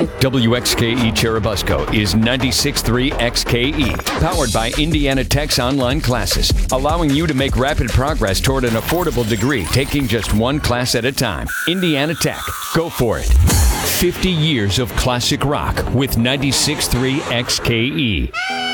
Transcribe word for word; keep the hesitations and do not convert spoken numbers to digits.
to. W X K E Cherubusco is ninety-six point three X K E, powered by Indiana Tech's online classes, allowing you to make rapid progress toward an affordable degree, taking just one class at a time. Indiana Tech, go for it. fifty years of classic rock with ninety-six point three X K E.